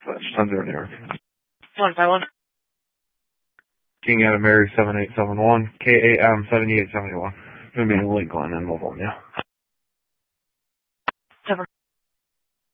That's Thunder there. 151. King Adam Mary 7871, KAM 7871. Gonna be in Lincoln in Livonia. 7.